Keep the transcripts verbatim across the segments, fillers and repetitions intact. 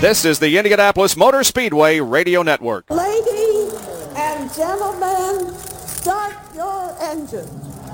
This is the Indianapolis Motor Speedway Radio Network. Ladies and gentlemen, start your engines.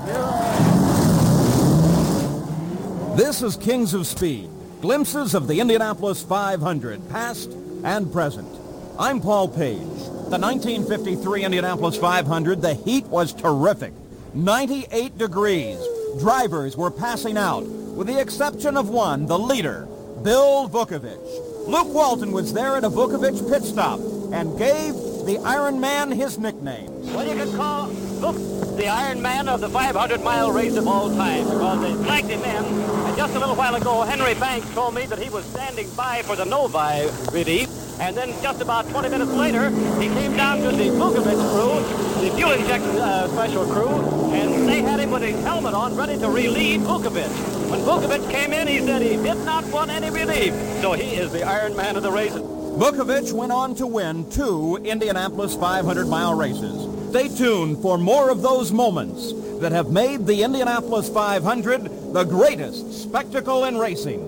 This is Kings of Speed, glimpses of the Indianapolis five hundred, past and present. I'm Paul Page. The nineteen fifty-three Indianapolis five hundred, the heat was terrific. ninety-eight degrees. Drivers were passing out, with the exception of one, the leader, Bill Vukovich. Luke Walton was there at a Vukovich pit stop and gave the Iron Man his nickname. Well, you could call Luke the Iron Man of the five hundred mile race of all time, because they flagged him in. And just a little while ago, Henry Banks told me that he was standing by for the Novi relief. And then just about twenty minutes later, he came down to the Vukovich crew, the fuel injection uh, special crew, and they had him with his helmet on, ready to relieve Vukovich. When Vukovich came in, he said he did not want any relief. So he is the Iron Man of the races. Vukovich went on to win two Indianapolis five hundred mile races. Stay tuned for more of those moments that have made the Indianapolis five hundred the greatest spectacle in racing.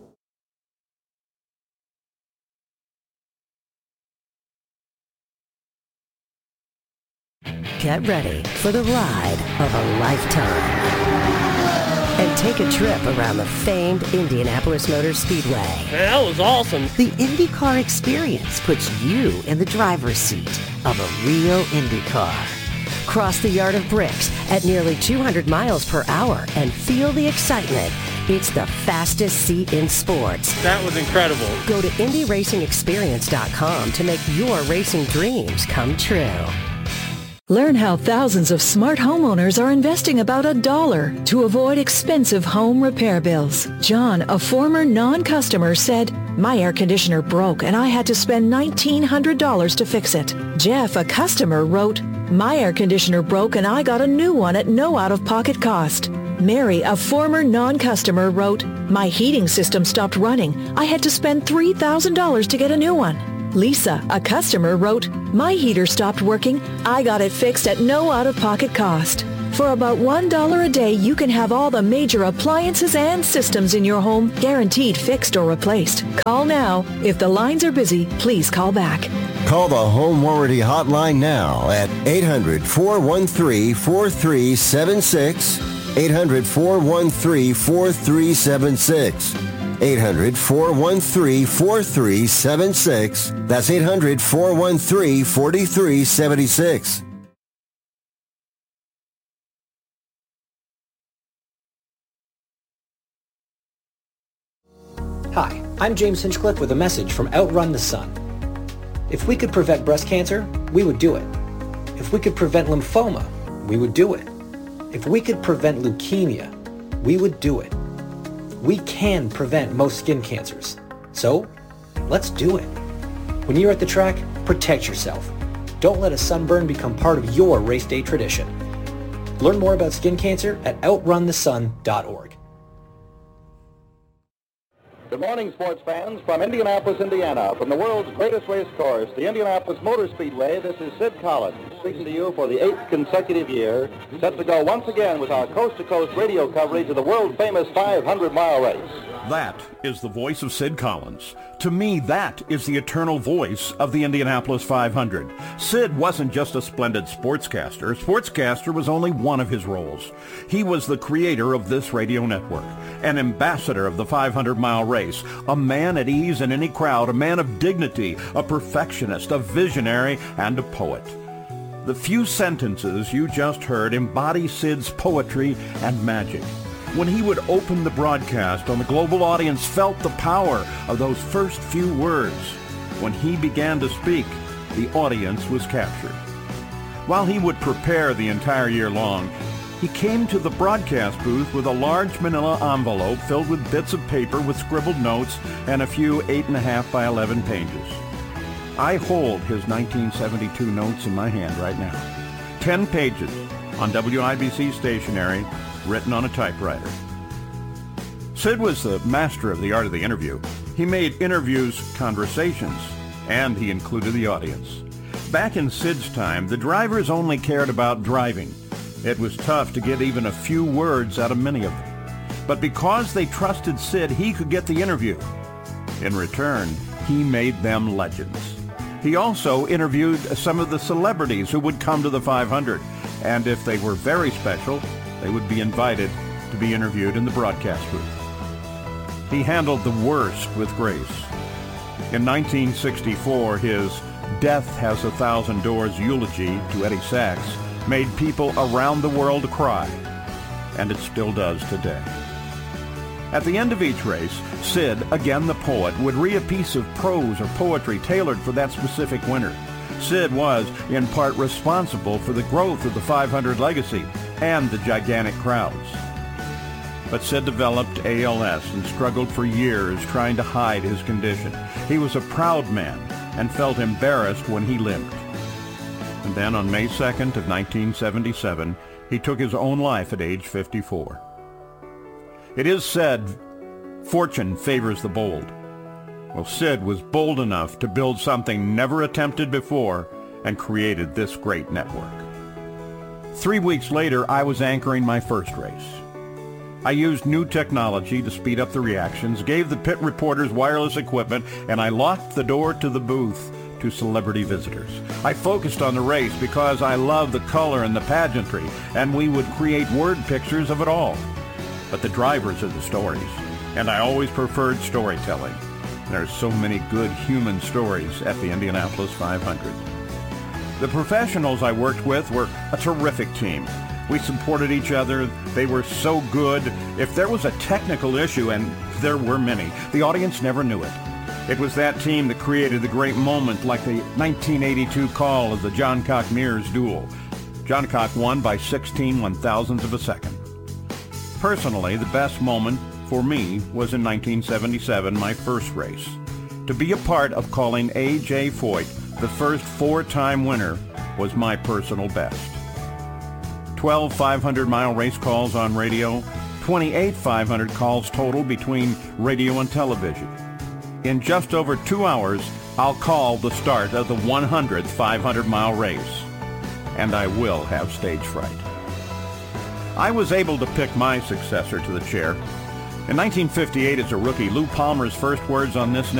Get ready for the ride of a lifetime. And take a trip around the famed Indianapolis Motor Speedway. That was awesome. The IndyCar experience puts you in the driver's seat of a real Indy car. Cross the Yard of Bricks at nearly two hundred miles per hour and feel the excitement. It's the fastest seat in sports. That was incredible. Go to Indy Racing Experience dot com to make your racing dreams come true. Learn how thousands of smart homeowners are investing about a dollar to avoid expensive home repair bills. John, a former non-customer, said, "My air conditioner broke and I had to spend nineteen hundred dollars to fix it." Jeff, a customer, wrote, "My air conditioner broke and I got a new one at no out-of-pocket cost." Mary, a former non-customer, wrote, "My heating system stopped running. I had to spend three thousand dollars to get a new one." Lisa, a customer, wrote, "My heater stopped working. I got it fixed at no out-of-pocket cost." For about one dollar a day, you can have all the major appliances and systems in your home guaranteed fixed or replaced. Call now. If the lines are busy, please call back. Call the Home Warranty Hotline now at eight hundred, four one three, four three seven six, eight hundred, four one three, four three seven six. eight hundred, four one three, four three seven six. That's eight hundred, four one three, four three seven six. Hi, I'm James Hinchcliffe with a message from Outrun the Sun. If we could prevent breast cancer, we would do it. If we could prevent lymphoma, we would do it. If we could prevent leukemia, we would do it. We can prevent most skin cancers. So, let's do it. When you're at the track, protect yourself. Don't let a sunburn become part of your race day tradition. Learn more about skin cancer at outrun the sun dot org. Good morning, sports fans. From Indianapolis, Indiana, from the world's greatest race course, the Indianapolis Motor Speedway, this is Sid Collins, speaking to you for the eighth consecutive year, set to go once again with our coast-to-coast radio coverage of the world-famous five hundred mile race. That is the voice of Sid Collins. To me, that is the eternal voice of the Indianapolis five hundred. Sid wasn't just a splendid sportscaster. Sportscaster was only one of his roles. He was the creator of this radio network, an ambassador of the five hundred mile race, a man at ease in any crowd, a man of dignity, a perfectionist, a visionary, and a poet. The few sentences you just heard embody Sid's poetry and magic. When he would open the broadcast on the global audience felt the power of those first few words. When he began to speak, the audience was captured. While he would prepare the entire year long, he came to the broadcast booth with a large manila envelope filled with bits of paper with scribbled notes and a few eight and a half by eleven pages. I hold his nineteen seventy-two notes in my hand right now. Ten pages on W I B C stationery, written on a typewriter. Sid was the master of the art of the interview. He made interviews conversations, and he included the audience. Back in Sid's time, the drivers only cared about driving. It was tough to get even a few words out of many of them. But because they trusted Sid, he could get the interview. In return, he made them legends. He also interviewed some of the celebrities who would come to the five hundred, and if they were very special, they would be invited to be interviewed in the broadcast booth. He handled the worst with grace. In nineteen sixty-four, his Death Has a Thousand Doors eulogy to Eddie Sachs made people around the world cry, and it still does today. At the end of each race, Sid, again the poet, would read a piece of prose or poetry tailored for that specific winner. Sid was, in part, responsible for the growth of the five hundred legacy and the gigantic crowds. But Sid developed A L S and struggled for years trying to hide his condition. He was a proud man and felt embarrassed when he limped. And then on May second of nineteen seventy-seven, he took his own life at age fifty-four. It is said, fortune favors the bold. Well, Sid was bold enough to build something never attempted before and created this great network. Three weeks later, I was anchoring my first race. I used new technology to speed up the reactions, gave the pit reporters wireless equipment, and I locked the door to the booth to celebrity visitors. I focused on the race because I love the color and the pageantry, and we would create word pictures of it all. But the drivers are the stories, and I always preferred storytelling. There are so many good human stories at the Indianapolis five hundred. The professionals I worked with were a terrific team. We supported each other. They were so good. If there was a technical issue, and there were many, the audience never knew it. It was that team that created the great moment like the nineteen eighty-two call of the Johncock-Mears duel. Johncock won by sixteen one-thousandths of a second. Personally, the best moment for me was in nineteen seventy-seven, my first race. To be a part of calling A J. Foyt the first four-time winner was my personal best. twelve five hundred mile race calls on radio, twenty-eight five hundred calls total between radio and television. In just over two hours, I'll call the start of the one hundredth five hundred mile race. And I will have stage fright. I was able to pick my successor to the chair. In nineteen fifty-eight, as a rookie, Lou Palmer's first words on this